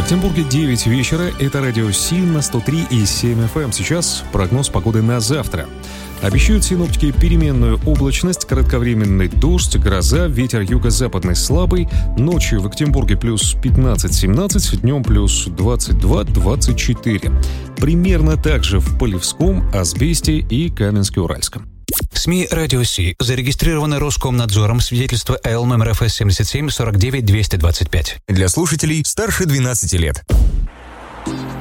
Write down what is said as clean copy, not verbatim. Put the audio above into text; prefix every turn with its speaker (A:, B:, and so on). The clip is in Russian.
A: Екатеринбурге 9 вечера. Это радио СИН на 103,7 FM. Сейчас прогноз погоды на завтра. Обещают синоптики переменную облачность, кратковременный дождь, гроза, ветер юго-западный слабый. Ночью в Екатеринбурге плюс 15-17, днем плюс 22-24. Примерно так же в Полевском, Асбесте и Каменске-Уральском.
B: СМИ «Радио Си» зарегистрированы Роскомнадзором. Свидетельство АЛ номер ФС 77 49 225.
C: Для слушателей старше 12 лет.